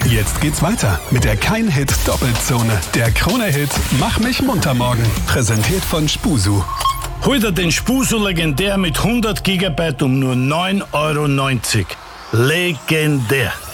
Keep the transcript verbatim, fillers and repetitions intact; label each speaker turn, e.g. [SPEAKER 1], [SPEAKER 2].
[SPEAKER 1] Jetzt geht's weiter mit der Kein-Hit-Doppelzone. Der Krone-Hit Mach mich munter morgen. Präsentiert von Spusu.
[SPEAKER 2] Hol dir den Spusu legendär mit hundert Gigabyte um nur neun Euro neunzig. Legendär.